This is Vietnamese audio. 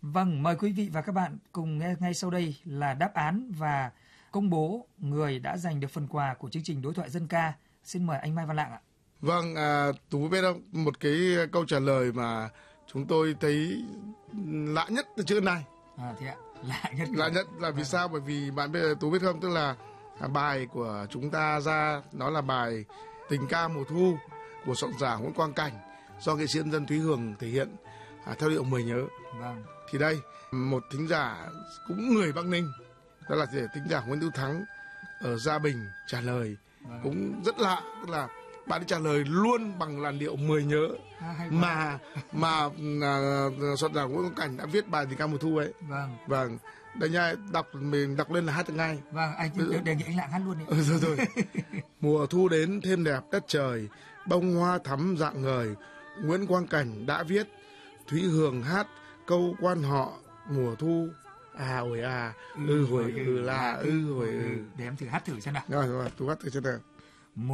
Vâng, mời quý vị và các bạn cùng nghe ngay sau đây là đáp án và công bố người đã giành được phần quà của chương trình Đối thoại dân ca. Xin mời anh Mai Văn Lạng ạ. Vâng, Tú biết không, một cái câu trả lời mà chúng tôi thấy lạ nhất từ trước đến nay. Thế ạ, lạ nhất là vì sao? Bởi vì bạn biết, Tú biết không, tức là bài của chúng ta ra nó là bài Tình ca mùa thu của soạn giả Nguyễn Quang Cảnh do nghệ sĩ nhân dân Thúy Hường thể hiện theo điệu Mười Nhớ. Vâng. Thì đây, một thính giả cũng người Bắc Ninh, đó là thính giả Nguyễn Hữu Thắng ở Gia Bình trả lời. Vâng. Cũng rất lạ, tức là bạn ấy trả lời luôn bằng làn điệu Mười Nhớ mà soạn giả Nguyễn Quang Cảnh đã viết bài Tình ca mùa thu ấy. Vâng. Đây nha, mình đọc lên là hát được ngay. Vâng, anh đề nghị anh Lạng hát luôn đi. Rồi. Mùa thu đến thêm đẹp đất trời, bông hoa thắm rạng ngời, Nguyễn Quang Cảnh đã viết, Thúy Hường hát câu quan họ mùa thu. Ôi hồi la, hồi Để em thử hát thử xem nào. Rồi, tôi hát thử xem nào.